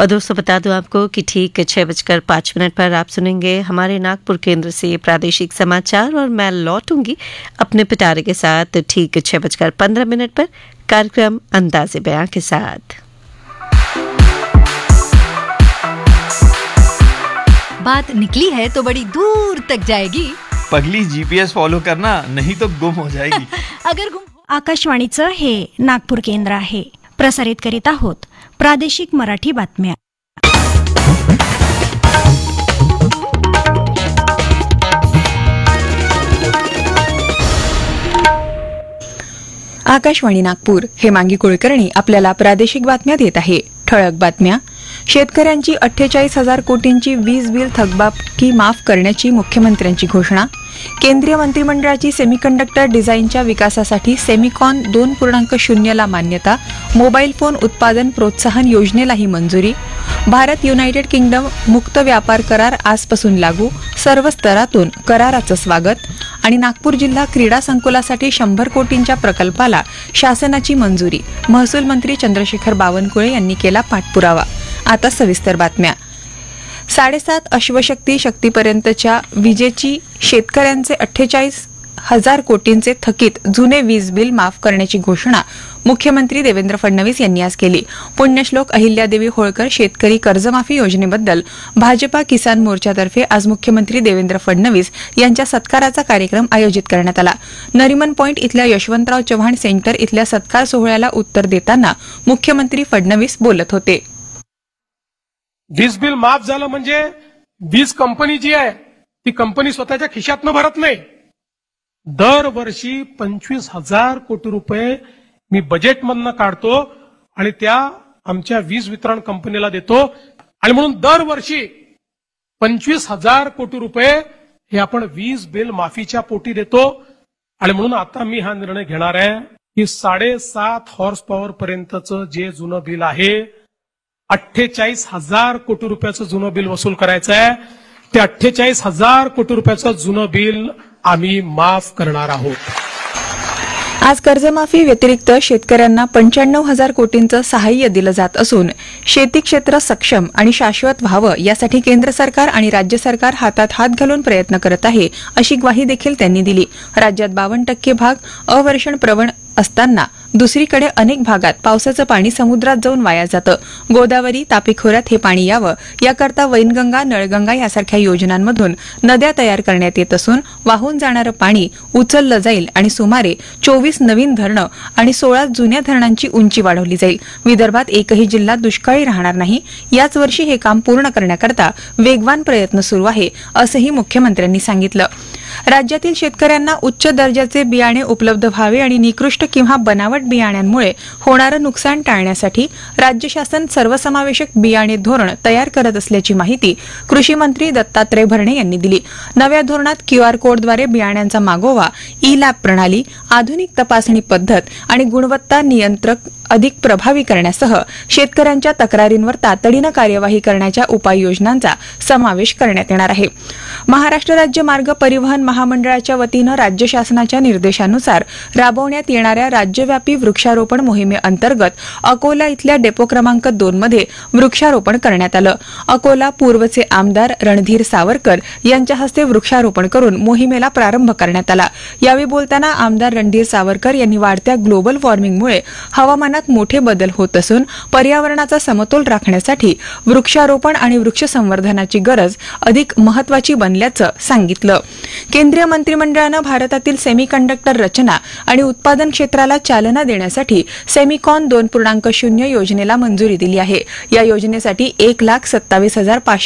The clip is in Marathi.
और दोस्तों बता दूं आपको कि ठीक 6:05 पर आप सुनेंगे हमारे नागपुर केंद्र से प्रादेशिक समाचार और मैं लौटूंगी अपने पिटारे के साथ ठीक 6:15 पर कार्यक्रम अंदाज़े बयां के साथ। बात निकली है तो बड़ी दूर तक जाएगी। पगली जीपीएस फॉलो करना, नहीं तो गुम हो जाएगी। अगर गुम आकाशवाणीचं हे नागपूर केंद्र आहे. प्रसारित करीत आहोत प्रादेशिक मराठी बातम्या. आकाशवाणी नागपूर. हेमांगी कुलकर्णी आपल्याला प्रादेशिक बातम्या देत आहे. ठळक बातम्या. शेतकऱ्यांची 48,000 कोटींची वीज बिल थकबाकी माफ करण्याची मुख्यमंत्र्यांची घोषणा. केंद्रीय मंत्रिमंडळाची सेमीकंडक्टर डिझाईनच्या विकासासाठी सेमिकॉन 2.0 ला मान्यता. मोबाईल फोन उत्पादन प्रोत्साहन योजनेलाही मंजुरी. भारत युनायटेड किंगडम मुक्त व्यापार करार आजपासून लागू. सर्व स्तरातून कराराचं स्वागत. आणि नागपूर जिल्हा क्रीडा संकुलासाठी 100 कोटींच्या प्रकल्पाला शासनाची मंजुरी. महसूल मंत्री चंद्रशेखर बावनकुळे यांनी केला पाठपुरावा. आता सविस्तर बातम्या. 7.5 अश्वशक्ती शक्तीपर्यंतच्या विजेची शेतकऱ्यांचे 48,000 कोटींचे थकीत जुने वीज बिल माफ करण्याची घोषणा मुख्यमंत्री देवेंद्र फडणवीस यांनी आज केली. पुण्यश्लोक अहिल्यादेवी होळकर शेतकरी कर्जमाफी योजनेबद्दल भाजपा किसान मोर्चातर्फे आज मुख्यमंत्री देवेंद्र फडणवीस यांच्या सत्काराचा कार्यक्रम आयोजित करण्यात आला. नरिमन पॉइंट इथल्या यशवंतराव चव्हाण सेंटर इथल्या सत्कार सोहळ्याला उत्तर देताना मुख्यमंत्री फडणवीस बोलत होते. वीज बिल माफ झालं म्हणजे वीज कंपनी जी आहे ती कंपनी स्वतःच्या खिशातनं भरत नाही. दरवर्षी 25,000 कोटी रुपये मी बजेटमधनं काढतो आणि त्या आमच्या वीज वितरण कंपनीला देतो आणि म्हणून दरवर्षी 25,000 कोटी रुपये हे आपण वीज बिल माफीच्या पोटी देतो. आणि म्हणून आता मी हा निर्णय घेणार आहे की 7.5 हॉर्स पॉवर पर्यंतचं जे जुनं बिल आहे 48,000 कोटी रुपयाचं जुनं बिल वसूल करायचं आहे. ते 48,000 कोटी रुपयाचं जुनं बिल आम्ही माफ करणार आहोत. आज कर्जमाफी व्यतिरिक्त शेतकऱ्यांना 95,000 कोटींचं सहाय्य दिलं जात असून शेती क्षेत्र सक्षम आणि शाश्वत व्हावं यासाठी केंद्र सरकार आणि राज्य सरकार हातात हात घालून प्रयत्न करत आहे अशी ग्वाही देखील त्यांनी दिली. राज्यात 52% भाग अवर्षण प्रवण असताना दुसरीकडे अनेक भागात पावसाचं पाणी समुद्रात जाऊन वाया जातं. गोदावरी तापी खोऱ्यात हे पाणी यावं याकरता वैनगंगा नळगंगा यासारख्या योजनांमधून नद्या तयार करण्यात येत असून वाहून जाणारं पाणी उचललं जाईल आणि सुमारे 24 नवीन धरणं आणि 16 जुन्या धरणांची उंची वाढवली जाईल. विदर्भात एकही जिल्हा दुष्काळी राहणार नाही. याच वर्षी हे काम पूर्ण करण्याकरता वेगवान प्रयत्न सुरू आहे असंही मुख्यमंत्र्यांनी सांगितलं. राज्यातील शेतकऱ्यांना उच्च दर्जाचे बियाणे उपलब्ध व्हावे आणि निकृष्ट किंवा बनावट बियाण्यांमुळे होणारं नुकसान टाळण्यासाठी राज्य शासन सर्वसमावेशक बियाणे धोरण तयार करत असल्याची माहिती कृषी मंत्री दत्तात्रय भरणे यांनी दिली. नव्या धोरणात QR कोडद्वारे बियाण्यांचा मागोवा, ई-लॅब प्रणाली, आधुनिक तपासणी पद्धत आणि गुणवत्ता नियंत्रक अधिक प्रभावी करण्यासह शेतकऱ्यांच्या तक्रारींवर तातडीनं कार्यवाही करण्याच्या उपाययोजनांचा समावेश करण्यात येणार आहे. महाराष्ट्र राज्य मार्ग परिवहन महामंडळाच्या वतीनं राज्य शासनाच्या निर्देशानुसार राबवण्यात येणाऱ्या राज्यव्यापी वृक्षारोपण मोहिमेअंतर्गत अकोला इथल्या डेपो क्रमांक 2 मध्ये वृक्षारोपण करण्यात आलं. अकोला पूर्वचे आमदार रणधीर सावरकर यांच्या हस्ते वृक्षारोपण करून मोहिमेला प्रारंभ करण्यात आला. यावेळी बोलताना आमदार रणधीर सावरकर यांनी वाढत्या ग्लोबल वॉर्मिंगमुळे हवामानात मोठे बदल होत असून पर्यावरणाचा समतोल राखण्यासाठी वृक्षारोपण आणि वृक्ष संवर्धनाची गरज अधिक महत्वाची बनल्याचं सांगितलं. केंद्रीय मंत्रिमंडळानं भारतातील सेमीकंडक्टर रचना आणि उत्पादन क्षेत्राला चालना देण्यासाठी सेमिकॉन 2.0 योजनेला मंजुरी दिली आहे. या योजनेसाठी 1,27,500